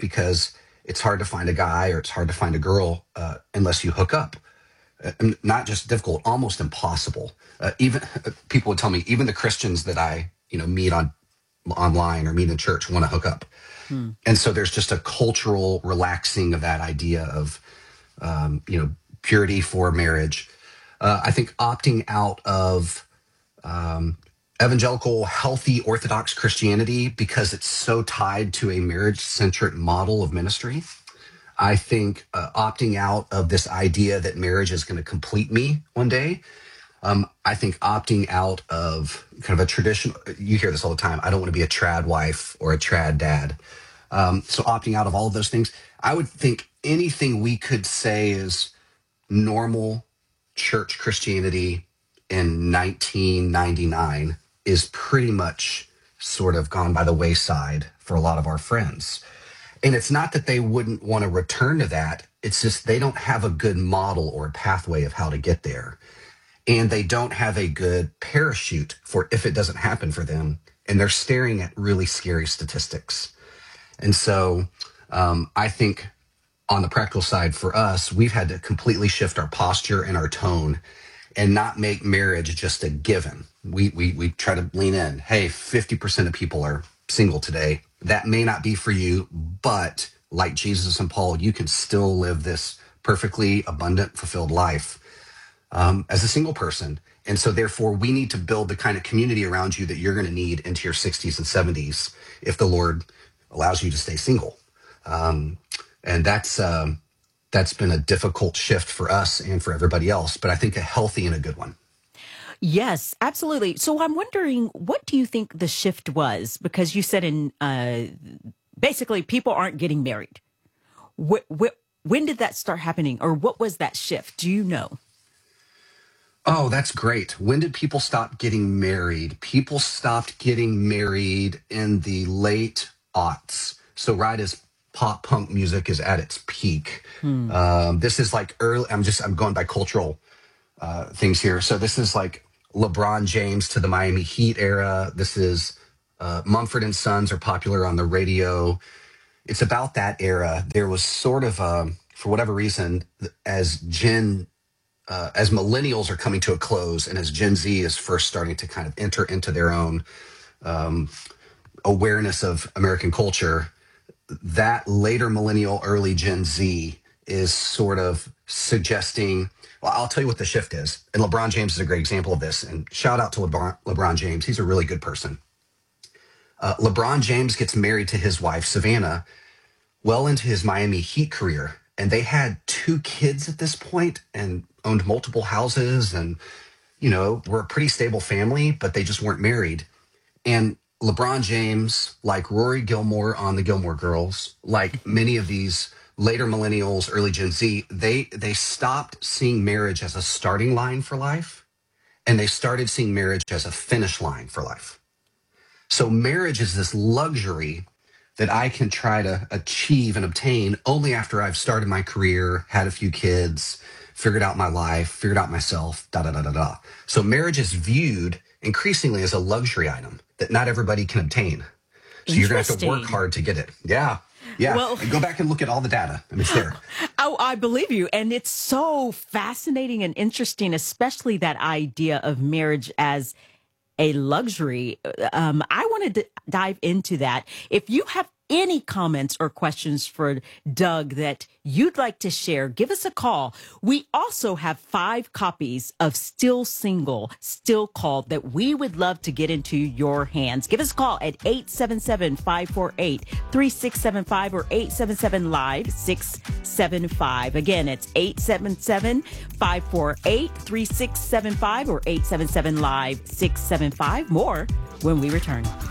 because it's hard to find a guy or it's hard to find a girl unless you hook up. Not just difficult, almost impossible. Even people would tell me, even the Christians that I meet online or meet in church want to hook up. And so there's just a cultural relaxing of that idea of purity for marriage. I think opting out of evangelical, healthy, Orthodox Christianity because it's so tied to a marriage-centric model of ministry. I think opting out of this idea that marriage is going to complete me one day. I think opting out of kind of a traditional, you hear this all the time, I don't want to be a trad wife or a trad dad. So opting out of all of those things, I would think anything we could say is normal church Christianity in 1999 is pretty much sort of gone by the wayside for a lot of our friends. And it's not that they wouldn't want to return to that. It's just they don't have a good model or pathway of how to get there. And they don't have a good parachute for if it doesn't happen for them. And they're staring at really scary statistics. And so I think on the practical side for us, we've had to completely shift our posture and our tone and not make marriage just a given. We try to lean in. Hey, 50% of people are single today. That may not be for you, but like Jesus and Paul, you can still live this perfectly abundant, fulfilled life as a single person. And so therefore, we need to build the kind of community around you that you're going to need into your 60s and 70s if the Lord allows you to stay single. And that's been a difficult shift for us and for everybody else, but I think a healthy and a good one. Yes, absolutely. So I'm wondering, what do you think the shift was? Because you said basically people aren't getting married. When did that start happening, or what was that shift? Do you know? Oh, that's great. When did people stop getting married? People stopped getting married in the late aughts. So right as pop punk music is at its peak. This is like early, I'm going by cultural things here. So this is like LeBron James to the Miami Heat era. This is Mumford & Sons are popular on the radio. It's about that era. There was sort of, for whatever reason, as millennials are coming to a close and as Gen Z is first starting to kind of enter into their own awareness of American culture, that later millennial, early Gen Z is sort of suggesting, well, I'll tell you what the shift is. And LeBron James is a great example of this. And shout out to LeBron James. He's a really good person. LeBron James gets married to his wife, Savannah, well into his Miami Heat career. And they had 2 kids at this point and owned multiple houses and, were a pretty stable family, but they just weren't married. And LeBron James, like Rory Gilmore on the Gilmore Girls, like many of these later millennials, early Gen Z, they stopped seeing marriage as a starting line for life, and they started seeing marriage as a finish line for life. So marriage is this luxury that I can try to achieve and obtain only after I've started my career, had a few kids, figured out my life, figured out myself, da-da-da-da-da. So marriage is viewed increasingly as a luxury item that not everybody can obtain. So you're going to have to work hard to get it. Yeah. Yeah. Well, and go back and look at all the data. I mean, it's there. Oh, I believe you. And it's so fascinating and interesting, especially that idea of marriage as a luxury. I wanted to dive into that. If you have any comments or questions for Doug that you'd like to share, give us a call. We also have 5 copies of Still Single, Still Called that we would love to get into your hands. Give us a call at 877-548-3675 or 877-LIVE-675. Again, it's 877-548-3675 or 877-LIVE-675. More when we return.